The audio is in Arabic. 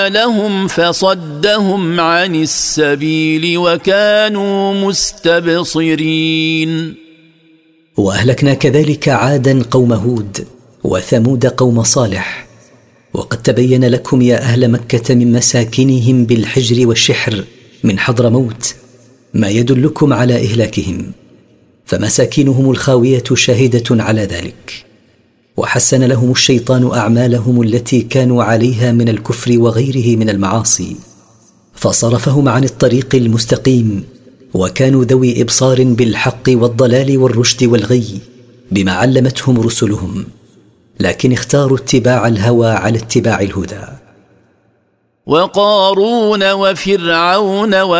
لهم فصدهم عن السبيل وكانوا مستبصرين. وأهلكنا كذلك عادا قوم هود وثمود قوم صالح. وقد تبين لكم يا أهل مكة من مساكنهم بالحجر والشحر من حضرموت ما يدلكم على إهلاكهم، فمساكنهم الخاوية شاهدة على ذلك. وحسن لهم الشيطان أعمالهم التي كانوا عليها من الكفر وغيره من المعاصي، فصرفهم عن الطريق المستقيم، وكانوا ذوي إبصار بالحق والضلال والرشد والغي بما علمتهم رسلهم، لكن اختاروا اتباع الهوى على اتباع الهدى. وقارون وفرعون